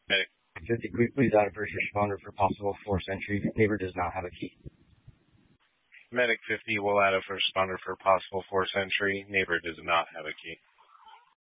Medic 50, can we please add a first responder for possible force entry? Neighbor does not have a key. Medic 50 will add a first responder for possible force entry. Neighbor does not have a key.